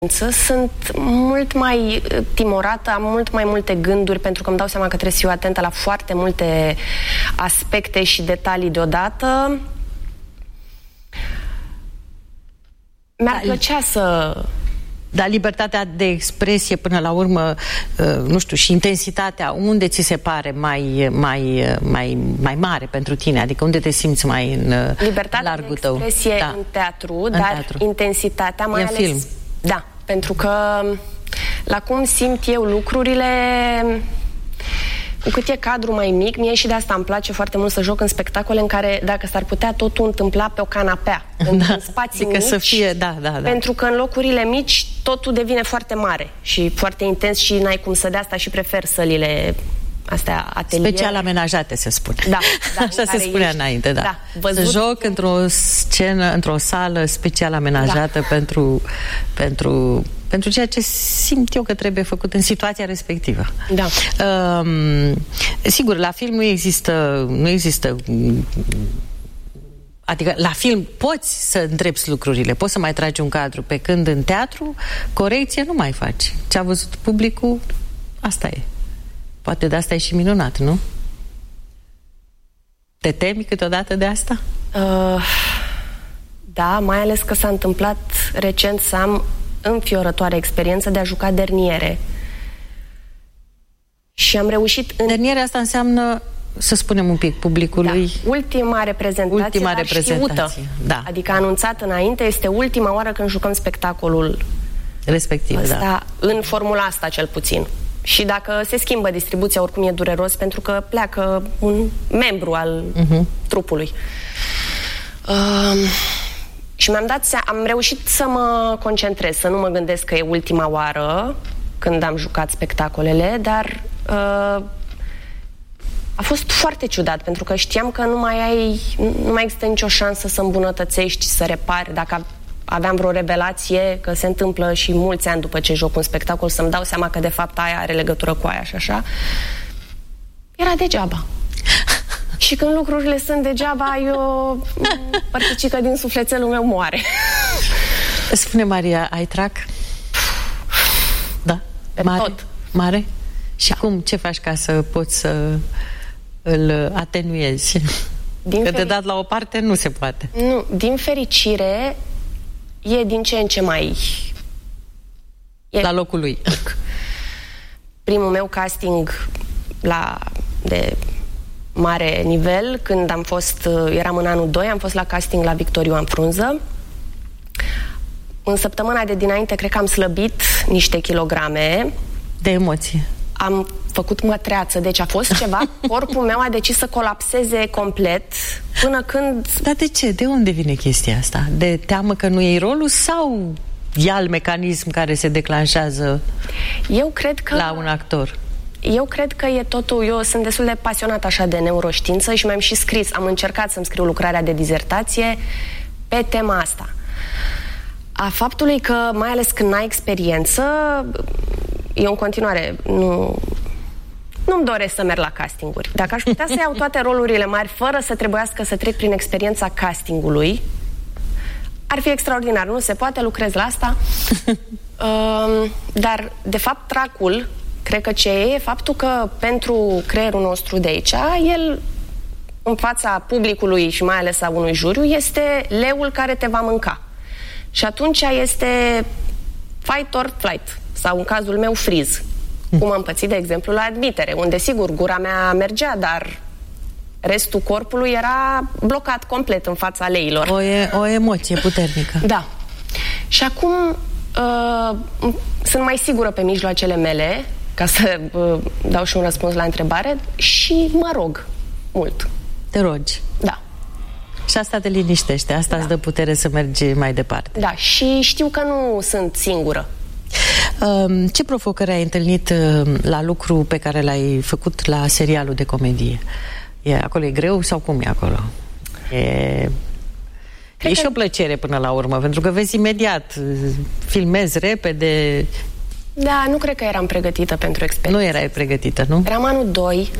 Sunt mult mai timorată, am mult mai multe gânduri, pentru că îmi dau seama că trebuie să fiu atentă la foarte multe aspecte și detalii deodată. Mi-ar plăcea să... Dar libertatea de expresie, până la urmă, nu știu, și intensitatea, unde ți se pare mai mare pentru tine? Adică unde te simți mai în largul tău? Libertatea de expresie în teatru, dar intensitatea mai ales... film. Da, pentru că la cum simt eu lucrurile, cu cât e cadru mai mic, mie și de asta îmi place foarte mult să joc în spectacole în care, dacă s-ar putea, totul întâmpla pe o canapea, în spații mici, să fie, pentru că în locurile mici totul devine foarte mare și foarte intens și n-ai cum să dea asta și prefer sălile astea, ateliere. Special amenajate, se spune. Da, așa se spunea înainte, da. Să joc într-o scenă, într-o sală special amenajată pentru ceea ce simt eu că trebuie făcut în situația respectivă. Da. Sigur, la film nu există adică la film poți să îndrepți lucrurile, poți să mai tragi un cadru, pe când în teatru corecție nu mai faci. Ce a văzut publicul, asta e. Poate de asta e și minunat, nu? Te temi câteodată de asta? Da, mai ales că s-a întâmplat recent să am înfiorătoare experiență de a juca derniere. Și am reușit... Derniere asta înseamnă, să spunem un pic publicului... Da, ultima reprezentație, știută. Da. Adică anunțat înainte, este ultima oară când jucăm spectacolul respectiv, ăsta, în formula asta cel puțin. Și dacă se schimbă distribuția, oricum e dureros, pentru că pleacă un membru al trupului. Și am reușit să mă concentrez, să nu mă gândesc că e ultima oară când am jucat spectacolele, dar a fost foarte ciudat, pentru că știam că nu mai există nicio șansă să îmbunătățești, să repari. Dacă aveam vreo revelație, că se întâmplă și mulți ani după ce joc un spectacol, să-mi dau seama că de fapt aia are legătură cu aia și așa, era degeaba. Și când lucrurile sunt degeaba, eu părticică din sufletelul meu moare. Spune, Maria, ai trac? Da? Tot. Mare? Și cum, ce faci ca să poți să îl atenuezi? Că de dat la o parte nu se poate. Nu, din fericire e din ce în ce mai... la locul lui. Primul meu casting de mare nivel, când eram în anul 2, am fost la casting la Victor Ioan Frunză. În săptămâna de dinainte, cred că am slăbit niște kilograme. De emoție. Am făcut mătreață, deci a fost ceva, corpul meu a decis să colapseze complet, până când... Dar de ce? De unde vine chestia asta? De teamă că nu iei rolul sau e alt mecanism care se declanșează la un actor? Eu cred că e totul... Eu sunt destul de pasionată așa de neuroștiință și mi-am și scris, am încercat să-mi scriu lucrarea de dizertație pe tema asta. A faptului că, mai ales când n-ai experiență, eu în continuare nu-mi doresc să merg la castinguri. Dacă aș putea să iau toate rolurile mari fără să trebuiască să trec prin experiența castingului, ar fi extraordinar. Nu se poate, lucrez la asta. Dar, de fapt, tracul, cred că ce e faptul că pentru creierul nostru de aici, el, în fața publicului și mai ales a unui juriu, este leul care te va mânca. Și atunci este fight or flight, sau în cazul meu freeze. Cum am pățit, de exemplu, la Admitere, unde, sigur, gura mea mergea, dar restul corpului era blocat complet în fața leilor. O emoție puternică. Da. Și acum sunt mai sigură pe mijloacele mele, ca să dau și un răspuns la întrebare, și mă rog mult. Te rogi? Da. Și asta te liniștește, asta îți dă putere să mergi mai departe. Da, și știu că nu sunt singură. Ce provocări ai întâlnit la lucru pe care l-ai făcut la serialul de comedie? Acolo e greu sau cum e acolo? E și o plăcere până la urmă, pentru că vezi imediat, filmezi repede. Da, nu cred că eram pregătită pentru experiență. Nu erai pregătită, nu? Eram anul 2.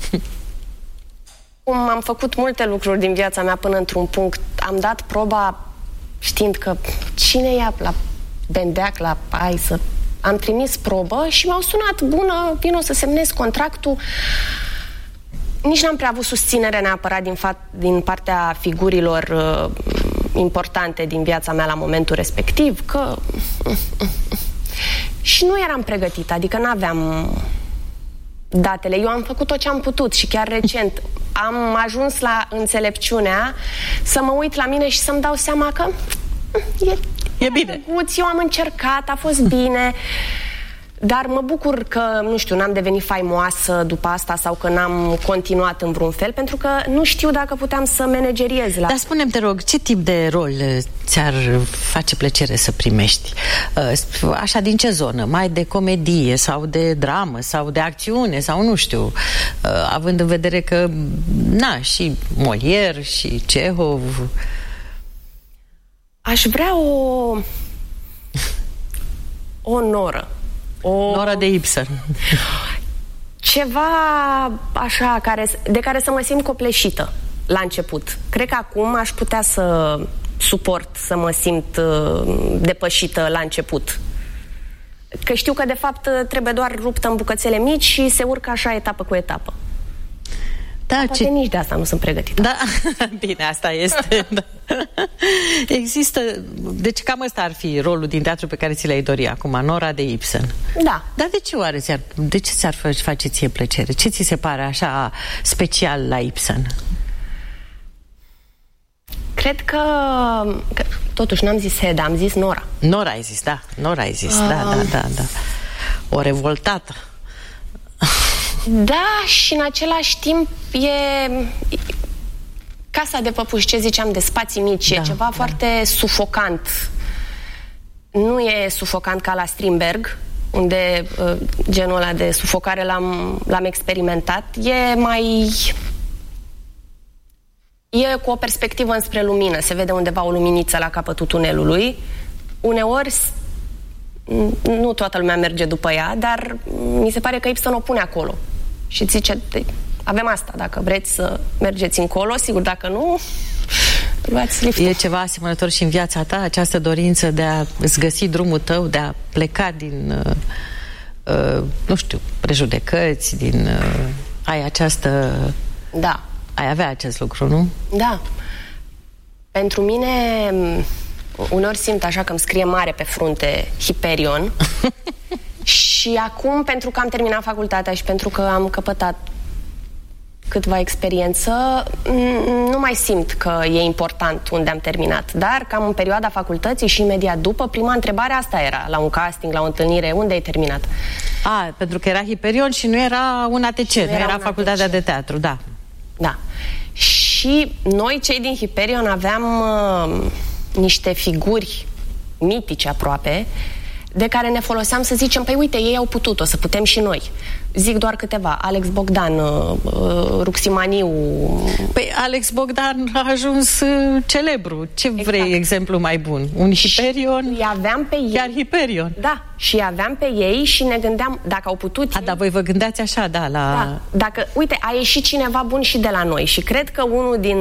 Cum am făcut multe lucruri din viața mea până într-un punct, am dat proba știind că cine ia la bendeac la am trimis probă și m-au sunat, bună, vino să semnez contractul. Nici n-am prea avut susținere neapărat din partea figurilor importante din viața mea la momentul respectiv, că... Și nu eram pregătită, adică n-aveam datele. Eu am făcut tot ce am putut și chiar recent am ajuns la înțelepciunea să mă uit la mine și să-mi dau seama că e bine. Eu am încercat, a fost bine, dar mă bucur că, nu știu, n-am devenit faimoasă după asta sau că n-am continuat în vreun fel, pentru că nu știu dacă puteam să manageriez la... Dar spune-mi, te rog, ce tip de rol ți-ar face plăcere să primești? Așa, din ce zonă? Mai de comedie sau de dramă sau de acțiune sau nu știu, având în vedere că, și Molière și Cehov... Aș vrea o noră. Nora de Ibsen. Ceva așa de care să mă simt copleșită la început. Cred că acum aș putea să suport, să mă simt depășită la început. Că știu că de fapt trebuie doar ruptă în bucățele mici și se urcă așa etapă cu etapă. Da, poate nici de asta nu sunt pregătită. Da, bine, asta este. Da. Există, deci cam ăsta ar fi rolul din teatru pe care ți l-ai dori acum, Nora de Ibsen. Da. Dar de ce ți-ar face ție plăcere? Ce ți se pare așa special la Ibsen? Cred că totuși n-am zis Heda, am zis Nora. Nora ai zis, da. Nora ai zis, da. O revoltată. Da, și în același timp e Casa de păpuși, ce ziceam de spații mici, e ceva foarte sufocant. Nu e sufocant ca la Strindberg, unde genul ăla de sufocare l-am experimentat. E cu o perspectivă înspre lumină, se vede undeva o luminiță la capătul tunelului. Uneori nu toată lumea merge după ea, dar mi se pare că Ibsen o pune acolo și zice, avem asta, dacă vreți să mergeți încolo, sigur, dacă nu, luați liftul. E ceva asemănător și în viața ta, această dorință de a-ți găsi drumul tău, de a pleca din, nu știu, prejudecăți, ai această... Da. Ai avea acest lucru, nu? Da. Pentru mine... Uneori simt așa că îmi scrie mare pe frunte Hyperion. Și acum, pentru că am terminat facultatea și pentru că am căpătat câtva experiență, nu mai simt că e important unde am terminat. Dar cam în perioada facultății și imediat după, prima întrebare asta era, la un casting, la o întâlnire, unde ai terminat? Pentru că era Hyperion și nu era un ATC, nu era facultatea de teatru, da. Da. Și noi, cei din Hyperion, aveam... niște figuri mitice aproape, de care ne foloseam să zicem, păi uite, ei au putut, o să putem și noi. Zic doar câteva, Alex Bogdan, Ruximaniu. Păi Alex Bogdan a ajuns celebru. Ce vrei exemplu mai bun? Un Hyperion? Și aveam pe ei. Chiar Hyperion. Da, și aveam pe ei și ne gândeam, dacă au putut... Dar voi vă gândeați așa, da, la... Da, dacă, uite, a ieșit cineva bun și de la noi și cred că unul din...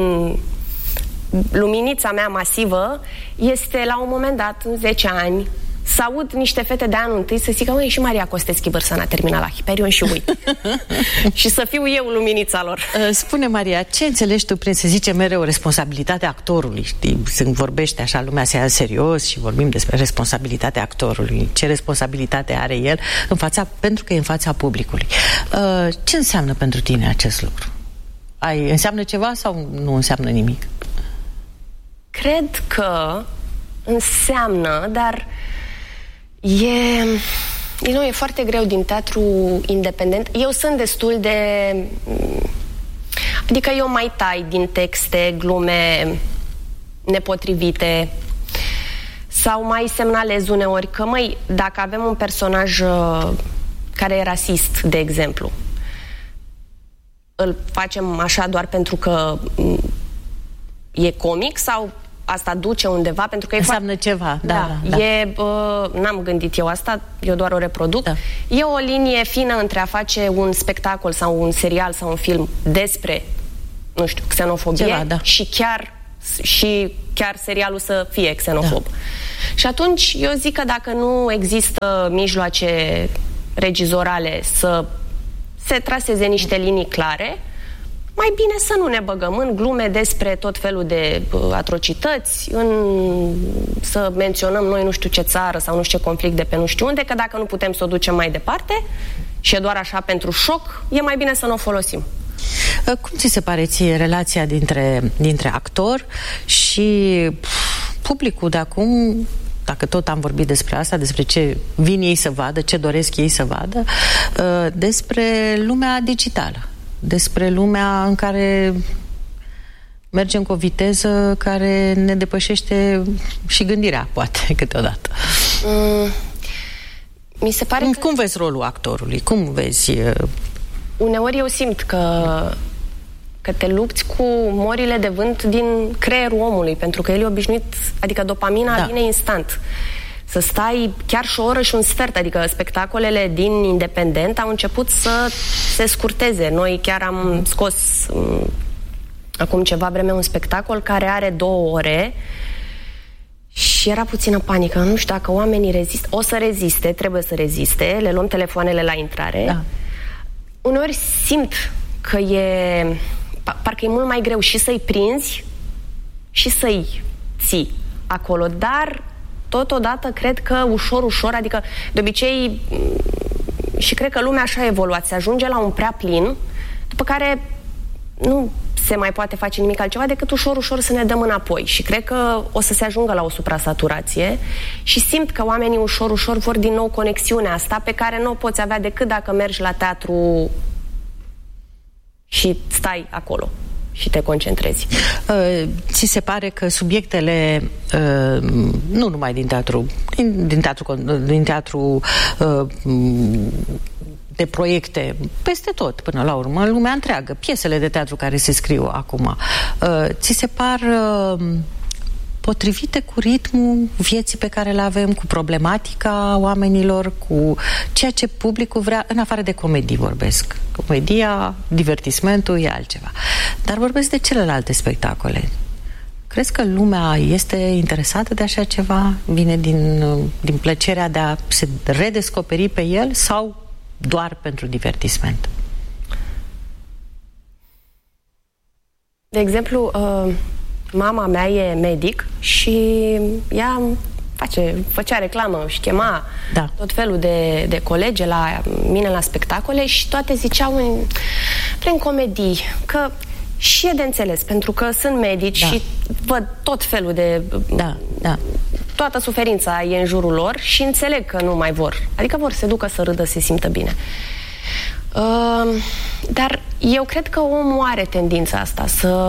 luminița mea masivă este la un moment dat, în 10 ani, să aud niște fete de anul întâi să zică, măi, și Maria Costeschi-Vârsăn a terminat la Hyperion și uite. Și să fiu eu luminița lor. Spune, Maria, ce înțelegi tu prin, să zice mereu, responsabilitatea actorului? Știi, se vorbește așa, lumea se ia serios și vorbim despre responsabilitatea actorului. Ce responsabilitate are el pentru că e în fața publicului. Ce înseamnă pentru tine acest lucru? Înseamnă ceva sau nu înseamnă nimic? Cred că înseamnă, dar e foarte greu din teatru independent. Eu sunt destul de... Adică eu mai tai din texte glume nepotrivite sau mai semnalez uneori că, măi, dacă avem un personaj care e rasist, de exemplu, îl facem așa doar pentru că e comic sau asta duce undeva, pentru că înseamnă ceva, da. N-am gândit eu asta, eu doar o reproduc. Da. E o linie fină între a face un spectacol sau un serial sau un film despre, nu știu, xenofobie și chiar și chiar serialul să fie xenofob. Și atunci eu zic că dacă nu există mijloace regizorale să se traseze niște linii clare, mai bine să nu ne băgăm în glume despre tot felul de atrocități, să menționăm noi nu știu ce țară sau nu știu ce conflict de pe nu știu unde, că dacă nu putem să o ducem mai departe și e doar așa pentru șoc, e mai bine să nu o folosim. Cum ți se pare ție relația dintre actor și publicul de acum, dacă tot am vorbit despre asta, despre ce vin ei să vadă, ce doresc ei să vadă, despre lumea digitală, despre lumea în care mergem cu o viteză care ne depășește și gândirea, poate, câteodată. Mi se pare Cum vezi rolul actorului? Cum vezi... Uneori eu simt că te lupți cu morile de vânt din creierul omului, pentru că el e obișnuit, adică dopamina vine instant. Să stai chiar și o oră și un sfert, adică spectacolele din independent au început să se scurteze. Noi chiar am scos acum ceva vreme un spectacol care are 2 ore și era puțină panică. Nu știu dacă oamenii rezistă. O să reziste, trebuie să reziste. Le luăm telefoanele la intrare. Da. Uneori simt că parcă e mult mai greu și să-i prinzi și să-i ții acolo, dar totodată cred că ușor, adică de obicei, și cred că lumea așa a evoluat, se ajunge la un prea plin, după care nu se mai poate face nimic altceva decât ușor să ne dăm înapoi. Și cred că o să se ajungă la o suprasaturație și simt că oamenii ușor vor din nou conexiunea asta pe care nu o poți avea decât dacă mergi la teatru și stai acolo și te concentrezi. Ți se pare că subiectele nu numai din teatru de proiecte, peste tot, până la urmă, în lumea întreagă, piesele de teatru care se scriu acum, ți se par potrivite cu ritmul vieții pe care le avem, cu problematica oamenilor, cu ceea ce publicul vrea, în afară de comedii vorbesc. Comedia, divertismentul e altceva. Dar vorbesc de celelalte spectacole. Crezi că lumea este interesată de așa ceva? Vine din plăcerea de a se redescoperi pe el sau doar pentru divertisment? De exemplu, mama mea e medic și ea făcea reclamă și chema tot felul de colegi la mine la spectacole și toate ziceau prin comedii, că și e de înțeles, pentru că sunt medici și văd tot felul de... Toată suferința e în jurul lor și înțeleg că nu mai vor. Adică vor să se ducă să râdă, să se simtă bine. Dar eu cred că omul are tendința asta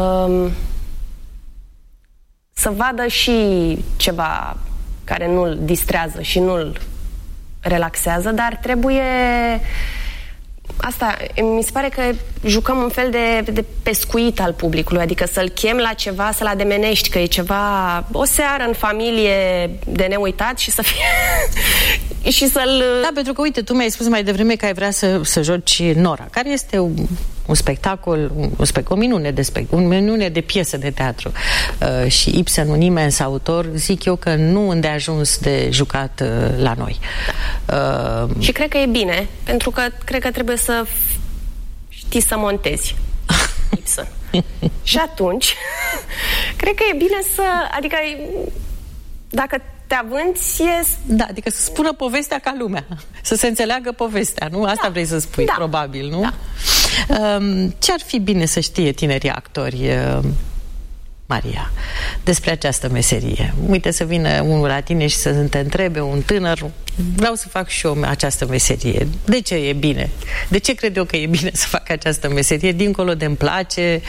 să vadă și ceva care nu-l distrează și nu-l relaxează, dar trebuie... Asta, mi se pare că jucăm un fel de pescuit al publicului, adică să-l chem la ceva, să-l ademenești, că e ceva, o seară în familie de neuitat și să fie... și să-l... Da, pentru că, uite, tu mi-ai spus mai devreme că ai vrea să joci Nora, care este un spectacol, o minune de piesă de teatru. Și Ibsen, un imens autor, zic eu că nu îndeajuns de jucat la noi. Și cred că e bine, pentru că cred că trebuie să știi să montezi Ibsen. Și atunci, cred că e bine adică, dacă te avânți, Da, adică să spună povestea ca lumea. Să se înțeleagă povestea, nu? Asta vrei să spui, probabil, nu? Da. Ce ar fi bine să știe tinerii actori, Maria, despre această meserie? Uite, să vină unul la tine și să te întrebe, un tânăr, vreau să fac și eu această meserie. De ce e bine? De ce cred eu că e bine să fac această meserie? Dincolo de îmi place,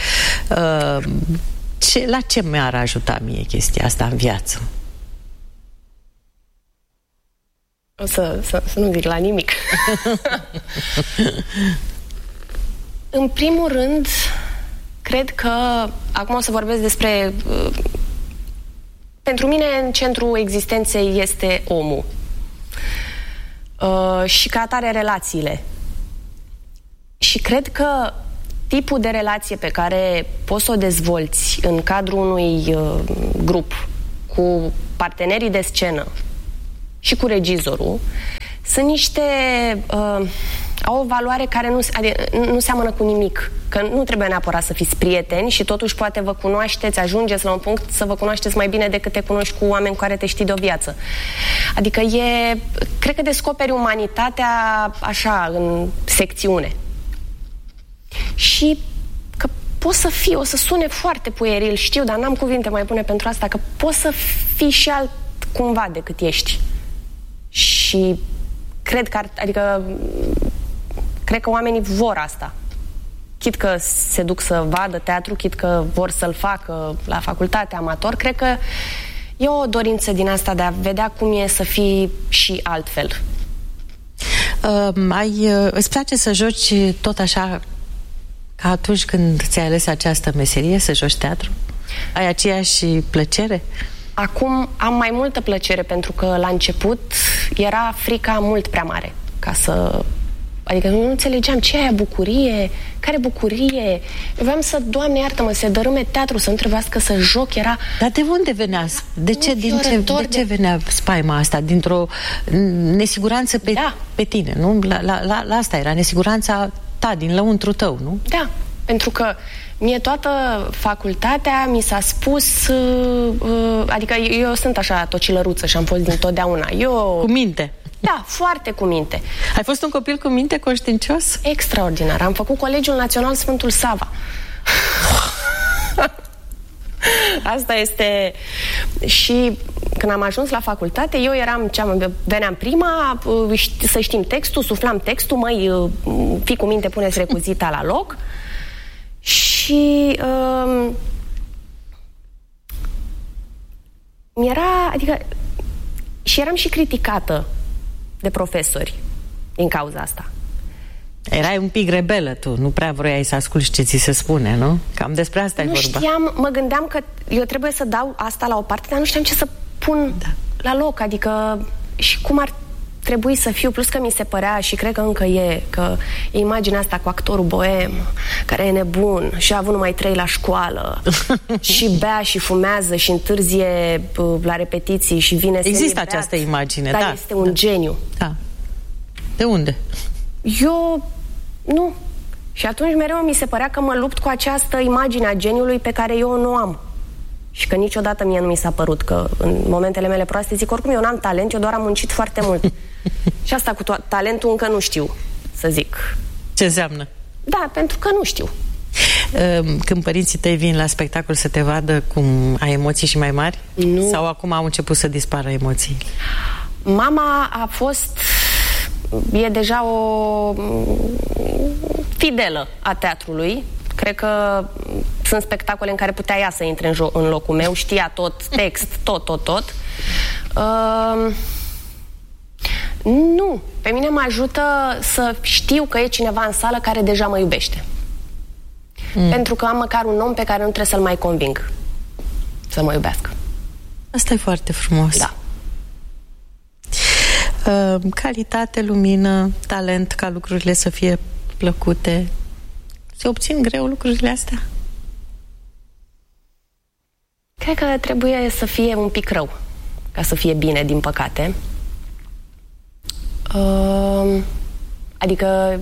la ce mi-ar ajuta mie chestia asta în viață? O să nu zic la nimic. În primul rând, cred că acum o să vorbesc despre... pentru mine, în centrul existenței este omul. Și ca atare relațiile. Și cred că tipul de relație pe care poți să o dezvolți în cadrul unui grup cu partenerii de scenă și cu regizorul sunt niște... au o valoare care nu seamănă cu nimic. Că nu trebuie neapărat să fiți prieteni și totuși poate vă cunoașteți, ajungeți la un punct să vă cunoașteți mai bine decât te cunoști cu oameni cu care te știi de o viață. Adică cred că descoperi umanitatea așa, în secțiune. Și că poți să fii, o să sune foarte pueril, știu, dar n-am cuvinte mai bune pentru asta, că poți să fii și alt cumva decât ești. Și cred că oamenii vor asta. Chit că se duc să vadă teatru, chit că vor să-l facă la facultate amator, cred că e o dorință din asta de a vedea cum e să fii și altfel. Îți place să joci tot așa ca atunci când ți-ai ales această meserie, să joci teatru? Ai aceeași plăcere? Acum am mai multă plăcere, pentru că la început era frica mult prea mare ca să... Adică nu înțelegeam ce e aia bucurie, care bucurie. Eu voiam să, Doamne iartă-mă, se dărâme teatru, să nu trebuiască să joc, era... Dar de unde venea? De ce venea spaima asta? Dintr-o nesiguranță pe tine, nu? La asta era, nesiguranța ta, din lăuntru tău, nu? Da, pentru că mie toată facultatea mi s-a spus, adică eu sunt așa tocilăruță și am fost dintotdeauna. Cu minte. Da, foarte cu minte. Ai fost un copil cu minte, conștiincios? Extraordinar. Am făcut Colegiul Național Sfântul Sava. Asta este... Și când am ajuns la facultate, eu veneam prima, să știm textul, suflam textul, măi, fii cu minte, puneți recuzita la loc. Și eram și criticată de profesori din cauza asta. Erai un pic rebelă tu, nu prea vroiai să asculti ce ți se spune, nu? Cam despre asta e vorba. Nu știam, mă gândeam că eu trebuie să dau asta la o parte, dar nu știam ce să pun la loc, adică și cum ar trebui să fiu, plus că mi se părea și cred că încă că e imaginea asta cu actorul boem, care e nebun și a avut numai 3 la școală și bea și fumează și întârzie la repetiții și vine există această imagine, dar este un geniu. Da. De unde? Eu nu. Și atunci mereu mi se părea că mă lupt cu această imagine a geniului pe care eu nu am. Și că niciodată mie nu mi s-a părut, că în momentele mele proaste zic, oricum eu n-am talent, eu doar am muncit foarte mult. Și asta cu talentul încă nu știu, să zic. Ce înseamnă? Da, pentru că nu știu. Când părinții tăi vin la spectacol să te vadă cum ai emoții și mai mari? Nu. Sau acum au început să dispară emoții? Mama e deja o fidelă a teatrului. Cred că sunt spectacole în care putea ea să intre în locul meu, știa tot, text, tot. Nu. Pe mine mă ajută să știu că e cineva în sală care deja mă iubește. Pentru că am măcar un om pe care nu trebuie să-l mai conving să mă iubească. Asta e foarte frumos. Da. Calitate, lumină, talent, ca lucrurile să fie plăcute. Se obțin greu lucrurile astea? Cred că trebuie să fie un pic rău ca să fie bine, din păcate. Adică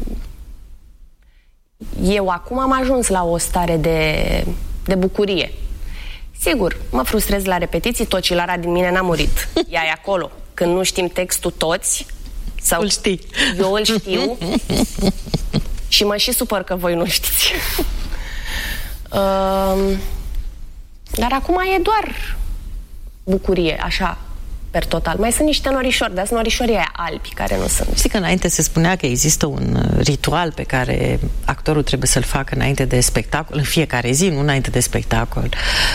eu acum am ajuns la o stare de bucurie. Sigur, mă frustrez la repetiții, tocilara din mine n-a murit. Ea e acolo. Când nu știm textul toți, sau îl știi. Eu îl știu și mă și supăr că voi nu știți. Dar acum e doar bucurie, așa, per total. Mai sunt niște norișori, dar sunt norișorii aia albi, care nu sunt. Știi că înainte se spunea că există un ritual pe care actorul trebuie să-l facă înainte de spectacol, în fiecare zi, nu înainte de spectacol.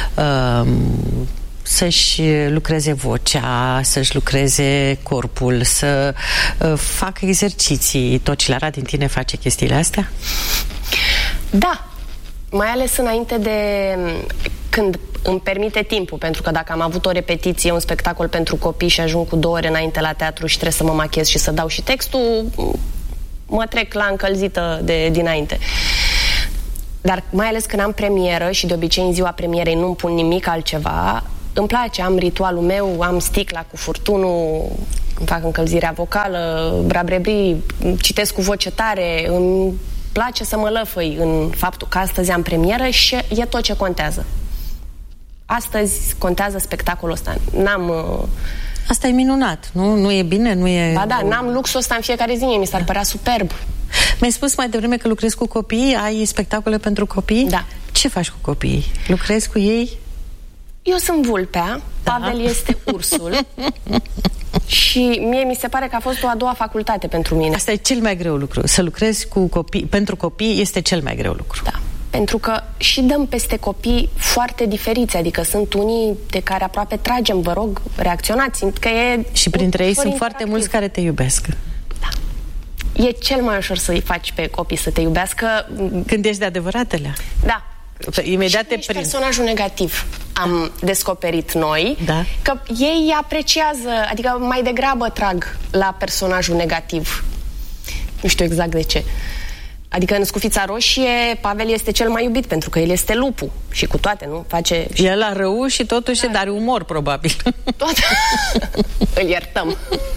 Să-și lucreze vocea, să-și lucreze corpul, să facă exerciții. Tocilara din tine face chestiile astea? Da, mai ales înainte de... când îmi permite timpul, pentru că dacă am avut o repetiție, un spectacol pentru copii și ajung cu 2 ore înainte la teatru și trebuie să mă machez și să dau și textul, mă trec la încălzită dinainte. Dar mai ales când am premieră și de obicei în ziua premierei nu-mi pun nimic altceva, îmi place, am ritualul meu, am sticla cu furtunul, îmi fac încălzirea vocală, brabrebri, citesc cu voce tare, îmi place să mă lăfăi în faptul că astăzi am premieră și e tot ce contează. Astăzi contează spectacolul ăsta. Asta e minunat, nu? Nu e bine? Nu e... Ba da, n-am luxul ăsta în fiecare zi, mi s-ar părea superb. Mi-ai spus mai devreme că lucrezi cu copii, ai spectacole pentru copii? Da. Ce faci cu copiii? Lucrezi cu ei? Eu sunt vulpea, da. Pavel este ursul și mie mi se pare că a fost o a doua facultate pentru mine. Asta e cel mai greu lucru, să lucrezi cu copii, pentru copii este cel mai greu lucru. Da, pentru că și dăm peste copii foarte diferiți, adică sunt unii de care aproape tragem, vă rog, reacționați, că e... Și printre ei sunt foarte mulți care te iubesc. Da. E cel mai ușor să-i faci pe copii să te iubească. Când ești de adevăratele. Da. Imediat te prind. Personajul negativ am descoperit noi, da. Că ei apreciază, adică mai degrabă trag la personajul negativ. Nu știu exact de ce. Adică în Scufița Roșie Pavel este cel mai iubit pentru că el este lupul și cu toate, nu? Face... El a rău și totuși da. Are umor, probabil. Toate. Îl iertăm.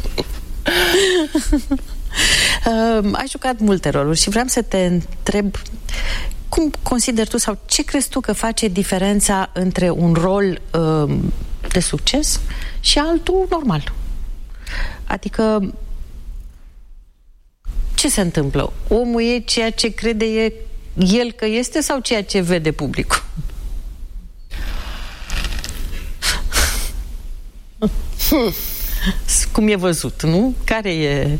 Ai jucat multe roluri și vreau să te întreb cum consideri tu sau ce crezi tu că face diferența între un rol de succes și altul normal? Adică ce se întâmplă? Omul e ceea ce crede el că este sau ceea ce vede publicul? Cum e văzut, nu? Care e...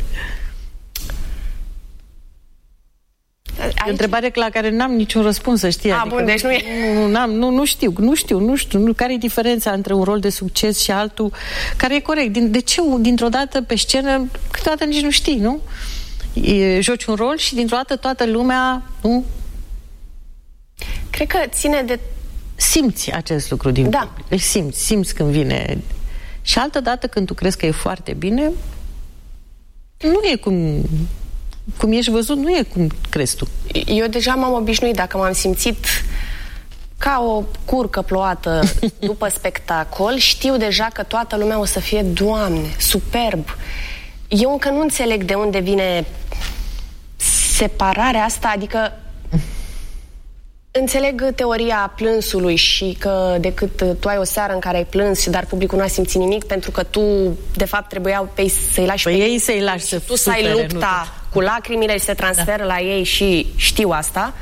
Aici... E o întrebare la care n-am niciun răspuns, să știi. Adică bun, deci nu e... Nu știu. Care e diferența între un rol de succes și altul care e corect? De ce dintr-o dată pe scenă câteodată nici nu știi, nu? Joci un rol și dintr-o dată toată lumea, nu? Cred că ține de... Simți acest lucru din public. Deci simți când vine... Și altă dată când tu crezi că e foarte bine, nu e cum ești văzut, nu e cum crezi tu. Eu deja m-am obișnuit, dacă m-am simțit ca o curcă plouată după spectacol, știu deja că toată lumea o să fie, Doamne, superb. Eu încă nu înțeleg de unde vine separarea asta, adică înțeleg teoria plânsului și că decât tu ai o seară în care ai plâns, dar publicul nu a simțit nimic pentru că tu, de fapt, trebuia să-i lași pe ei să-i lași să tu să ai lupta cu lacrimile și se transferă la ei și știu asta.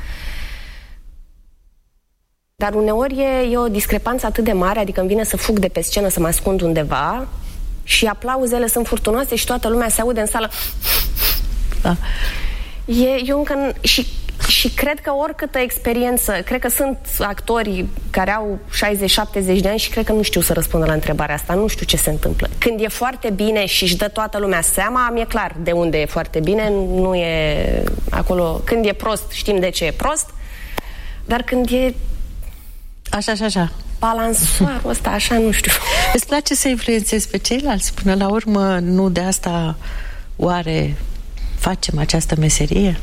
Dar uneori e o discrepanță atât de mare, adică îmi vine să fug de pe scenă, să mă ascund undeva și aplauzele sunt furtunoase și toată lumea se aude în sală. Da. Eu încă... Și cred că oricâtă experiență, cred că sunt actori care au 60-70 de ani și cred că nu știu să răspundă la întrebarea asta, nu știu ce se întâmplă. Când e foarte bine și își dă toată lumea seama, mi-e clar de unde e foarte bine, nu e acolo. Când e prost, știm de ce e prost, dar când e... Așa. Balansoarul ăsta, așa, nu știu. Îți place să influențezi pe ceilalți? Până la urmă, nu de asta oare facem această meserie?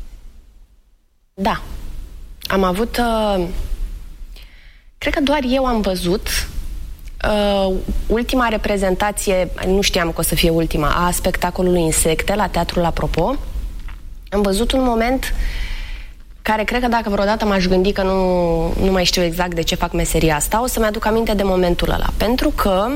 Da. Am avut... cred că doar eu am văzut ultima reprezentație, nu știam că o să fie ultima, a spectacolului Insecte la Teatrul Apropo. Am văzut un moment care cred că dacă vreodată m-aș gândi că nu mai știu exact de ce fac meseria asta, o să-mi aduc aminte de momentul ăla. Pentru că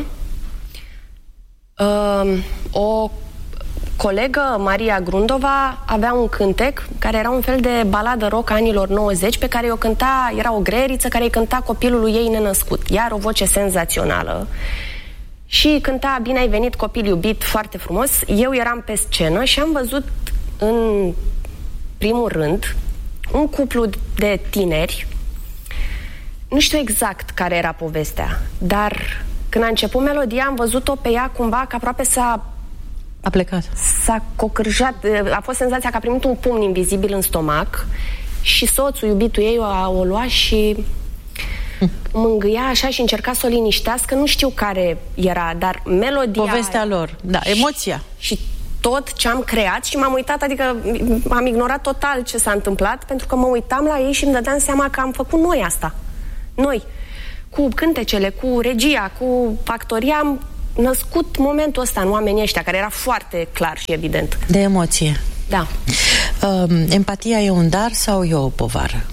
o colegă, Maria Grundova, avea un cântec care era un fel de baladă rock a anilor 90 pe care o cânta, era o greieriță care îi cânta copilului ei nenăscut. Iar o voce senzațională. Și cânta Bine ai venit, copil iubit, foarte frumos. Eu eram pe scenă și am văzut în primul rând un cuplu de tineri. Nu știu exact care era povestea, dar când a început melodia am văzut-o pe ea cumva că aproape a plecat. S-a cocârjat, a fost senzația că a primit un pumn invizibil în stomac și soțul, iubitul ei, o lua și mângâia așa și încerca să o liniștească. Nu știu care era, dar melodia... Povestea lor, da, emoția. Și tot ce am creat și m-am uitat, adică am ignorat total ce s-a întâmplat, pentru că mă uitam la ei și îmi dădeam seama că am făcut noi asta. Noi. Cu cântecele, cu regia, cu actoria, am născut momentul ăsta în oamenii ăștia, care era foarte clar și evident. De emoție. Da. Empatia e un dar sau e o povară?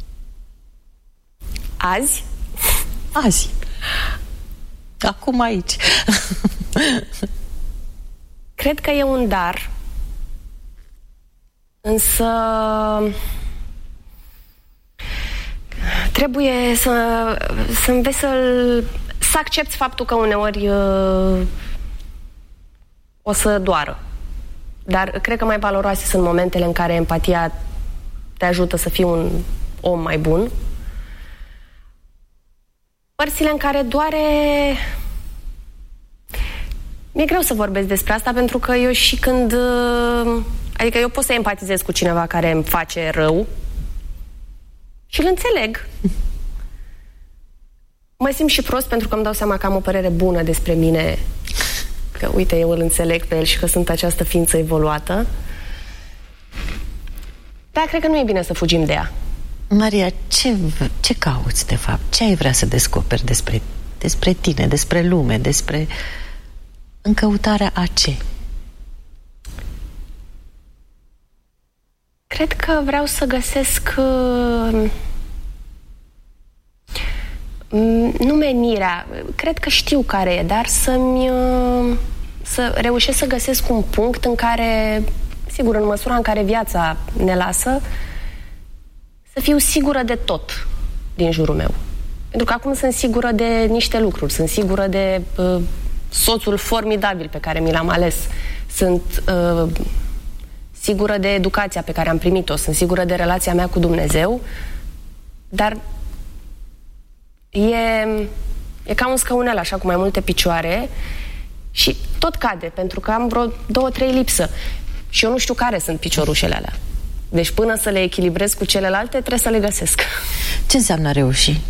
Azi? Azi. Acum aici. Cred că e un dar, însă trebuie să înveți să accepti faptul că uneori o să doară. Dar cred că mai valoroase sunt momentele în care empatia te ajută să fii un om mai bun. Părțile în care doare... Mi-e greu să vorbesc despre asta, pentru că eu și când... Adică eu pot să empatizez cu cineva care îmi face rău și îl înțeleg. Mă simt și prost pentru că îmi dau seama că am o părere bună despre mine, că uite, eu îl înțeleg pe el și că sunt această ființă evoluată. Dar cred că nu e bine să fugim de ea. Maria, ce cauți de fapt? Ce ai vrea să descoperi despre tine, despre lume, despre... În căutarea a ce? Cred că vreau să găsesc nu menirea, cred că știu care e, dar să reușesc să găsesc un punct în care, sigur, în măsura în care viața ne lasă, să fiu sigură de tot din jurul meu. Pentru că acum sunt sigură de niște lucruri, sunt sigură de soțul formidabil pe care mi l-am ales, sunt sigură de educația pe care am primit-o, sunt sigură de relația mea cu Dumnezeu, dar e ca un scăunel așa cu mai multe picioare și tot cade, pentru că am vreo 2-3 lipsă și eu nu știu care sunt piciorușele alea. Deci până să le echilibrez cu celelalte, trebuie să le găsesc. Ce înseamnă a reuși?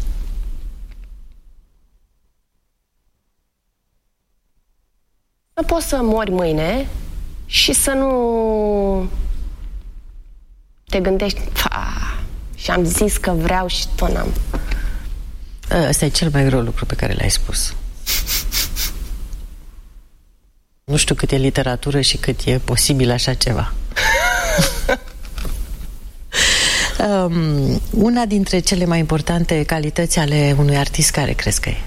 Să poți să mori mâine și să nu te gândești și am zis că vreau și tot n-am. Ăsta e cel mai greu lucru pe care l-ai spus. Nu știu cât e literatură și cât e posibil așa ceva. Una dintre cele mai importante calități ale unui artist, care crezi că e?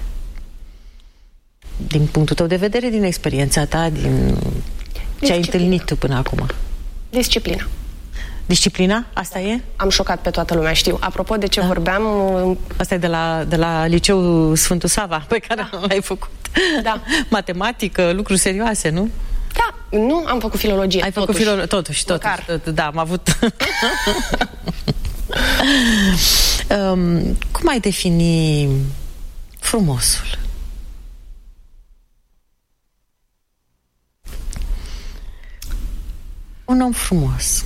Din punctul tău de vedere, din experiența ta, din ce ai întâlnit tu până acum? Disciplina. Disciplina? Asta e? Am șocat pe toată lumea, știu. Apropo de ce vorbeam... Asta e de la Liceul Sfântul Sava, pe care l-ai făcut. Da. Matematică, lucruri serioase, nu? Da, nu, am făcut filologie. Ai făcut filologie, totuși. Da, am avut... Cum ai defini frumosul? Un om frumos.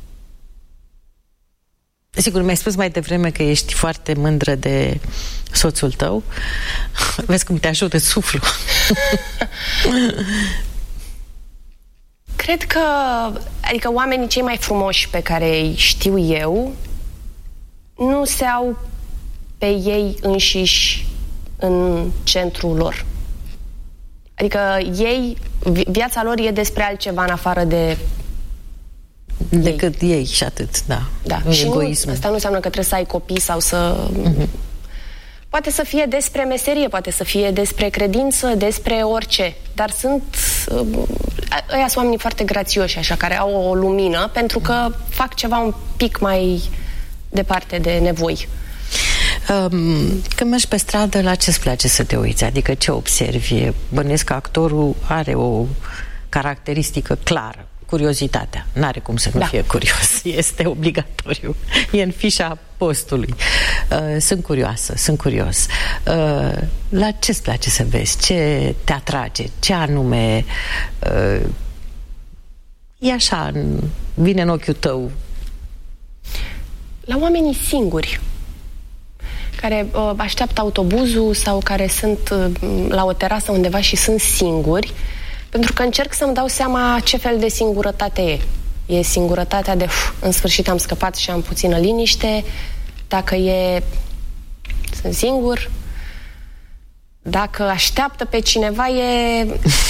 Sigur, mi-ai spus mai devreme că ești foarte mândră de soțul tău. Vezi cum te ajută suflu. Cred că, adică oamenii cei mai frumoși pe care îi știu eu nu se au pe ei înșiși în centrul lor. Adică ei, viața lor e despre altceva în afară de decât ei și atât, da. Și egoism. Asta nu înseamnă că trebuie să ai copii sau să... Poate să fie despre meserie, poate să fie despre credință, despre orice. Dar ăia sunt oamenii foarte grațioși, așa, care au o lumină, pentru că fac ceva un pic mai departe de nevoi. Când mergi pe stradă, la ce-ți place să te uiți? Adică ce observi? Bănuiesc că actorul are o caracteristică clară. Curiozitatea. N-are cum să nu fie curios. Este obligatoriu. E în fișa postului. Sunt curioasă, sunt curios. La ce-ți place să vezi? Ce te atrage? Ce anume e așa, vine în ochiul tău? La oamenii singuri, care așteaptă autobuzul sau care sunt la o terasă undeva și sunt singuri, Pentru că încerc să-mi dau seama ce fel de singurătate e. E singurătatea de, în sfârșit am scăpat și am puțină liniște, dacă sunt singur, dacă așteaptă pe cineva, e...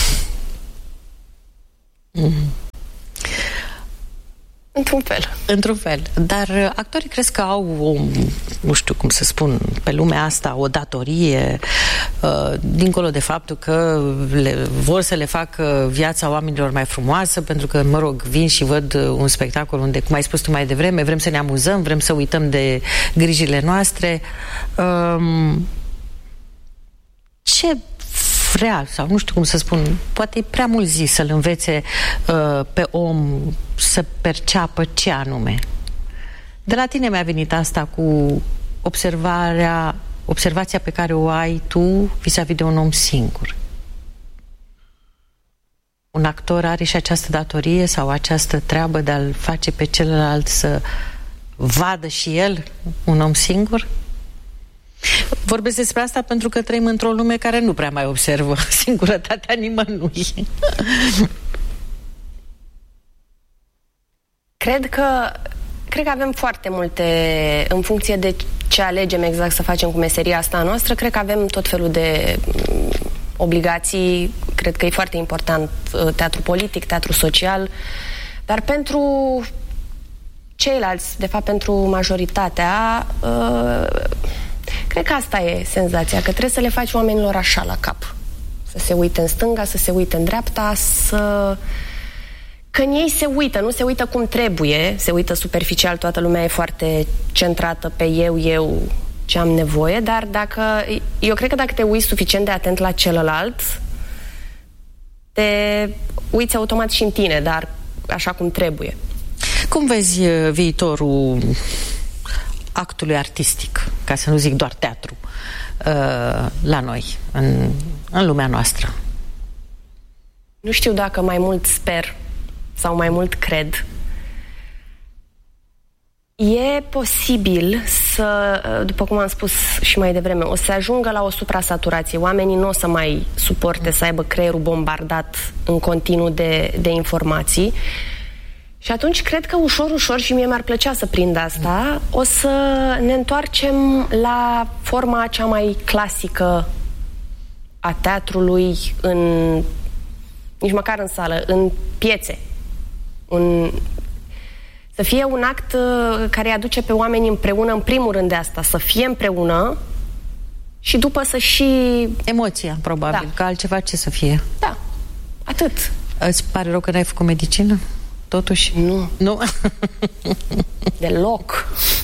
Într-un fel. Într-un fel. Dar actorii crezi că au nu știu cum să spun, pe lumea asta o datorie, dincolo de faptul că vor să le facă viața oamenilor mai frumoasă, pentru că, mă rog, vin și văd un spectacol unde, cum ai spus tu mai devreme, vrem să ne amuzăm, vrem să uităm de grijile noastre. Ce vrea, sau nu știu cum să spun, poate e prea mult zis să-l învețe pe om să perceapă ce anume. De la tine mi-a venit asta cu observația pe care o ai tu vis-a-vis de un om singur. Un actor are și această datorie sau această treabă de a-l face pe celălalt să vadă și el un om singur? Vorbesc despre asta pentru că trăim într-o lume care nu prea mai observă singurătatea nimănui. Cred că avem foarte multe, în funcție de ce alegem exact să facem cu meseria asta a noastră, cred că avem tot felul de obligații. Cred că e foarte important teatru politic, teatru social, dar pentru ceilalți, de fapt pentru majoritatea, cred că asta e senzația, că trebuie să le faci oamenilor așa la cap. Să se uite în stânga, să se uite în dreapta, că în ei se uită, nu se uită cum trebuie, se uită superficial, toată lumea e foarte centrată pe eu ce am nevoie, dar eu cred că dacă te uiți suficient de atent la celălalt, te uiți automat și în tine, dar așa cum trebuie. Cum vezi viitorul actului artistic, ca să nu zic doar teatru, la noi, în lumea noastră? Nu știu dacă mai mult sper sau mai mult cred. E posibil să, după cum am spus și mai devreme, o să ajungă la o suprasaturație. Oamenii nu o să mai suporte să aibă creierul bombardat în continuu de informații. Și atunci cred că ușor, ușor, și mie mi-ar plăcea să prind asta, o să ne întoarcem la forma cea mai clasică a teatrului, nici măcar în sală, în piețe. Să fie un act care îi aduce pe oameni împreună, în primul rând de asta, să fie împreună și după să și... Emoția, probabil, da. Că altceva ce să fie. Da, atât. Îți pare rău că n-ai făcut medicină? Totuși? Nu? Deloc.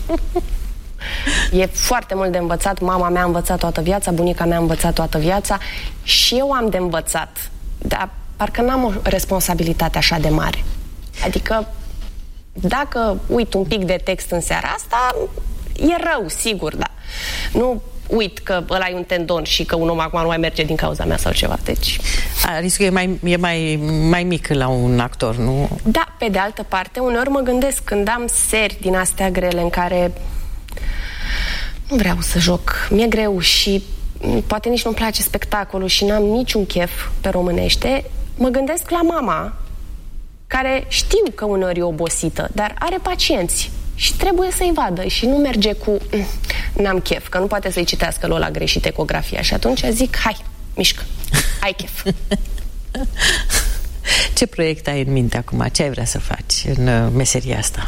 E foarte mult de învățat. Mama mea a învățat toată viața, bunica mea a învățat toată viața și eu am de învățat. Dar parcă n-am o responsabilitate așa de mare. Adică dacă uit un pic de text în seara asta, e rău, sigur, da. Nu uit că ăla e un tendon și că un om acum nu mai merge din cauza mea sau ceva, deci... Riscul e mai mic la un actor, nu? Da, pe de altă parte, uneori mă gândesc când am seri din astea grele în care nu vreau să joc, mi-e greu și poate nici nu-mi place spectacolul și n-am niciun chef pe românește, mă gândesc la mama, care știu că uneori e obosită, dar are pacienți și trebuie să-i vadă și nu merge cu n-am chef, că nu poate să-i citească Lola greșit ecografia și atunci zic, hai, mișcă, ai chef. Ce proiect ai în minte acum? Ce ai vrea să faci în meseria asta?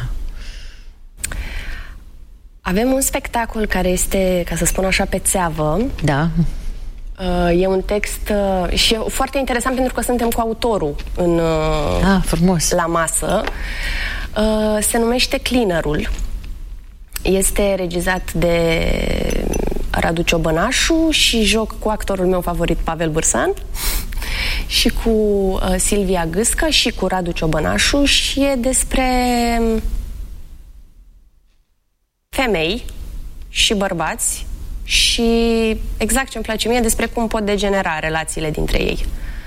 Avem un spectacol care este, ca să spun așa, pe țeavă. Da. E un text și e foarte interesant pentru că suntem cu autorul frumos. La masă. Se numește Cleanerul. Este regizat de Radu Ciobănașu și joc cu actorul meu favorit, Pavel Bârsan, și cu Silvia Gâscă și cu Radu Ciobănașu și e despre femei și bărbați și exact ce îmi place mie, despre cum pot degenera relațiile dintre ei.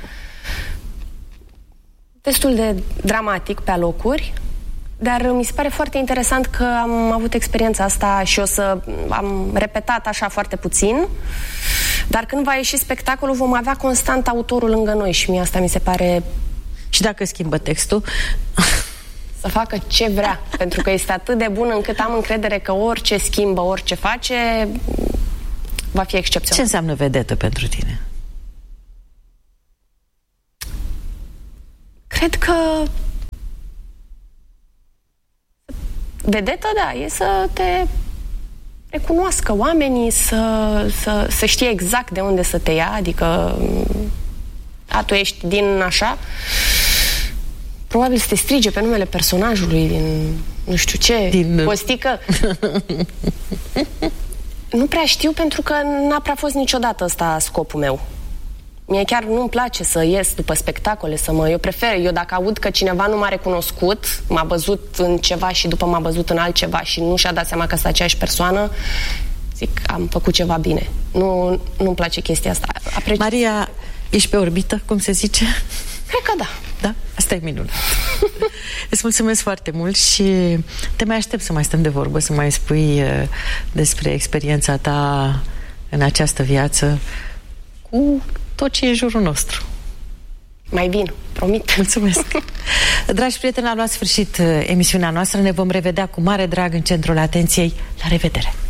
Destul de dramatic pe alocuri, dar mi se pare foarte interesant că am avut experiența asta și am repetat așa foarte puțin, Dar când va ieși spectacolul, vom avea constant autorul lângă noi și mie asta mi se pare... Și dacă schimbă textul? Să facă ce vrea, pentru că este atât de bun încât am încredere că orice schimbă, orice face, va fi excepțional. Ce înseamnă vedetă pentru tine? Cred că vedetă, da, e să te recunoască oamenii, să știe exact de unde să te ia, adică tu ești din așa, probabil să te strige pe numele personajului din nu știu ce, din Costică. Nu prea știu, pentru că n-a prea fost niciodată ăsta scopul meu. Mie chiar nu-mi place să ies după spectacole, eu prefer, dacă aud că cineva nu m-a recunoscut, m-a văzut în ceva și după m-a văzut în altceva și nu și-a dat seama că sunt aceeași persoană, zic, am făcut ceva bine. Nu-mi place chestia asta. Maria, ești pe orbită, cum se zice? Cred că da. Da? Asta e minunat. Îți mulțumesc foarte mult și te mai aștept să mai stăm de vorbă, să mai spui despre experiența ta în această viață cu tot ce e în jurul nostru. Mai vin, promit. Mulțumesc. Dragi prieteni, a luat sfârșit emisiunea noastră. Ne vom revedea cu mare drag în centrul atenției. La revedere!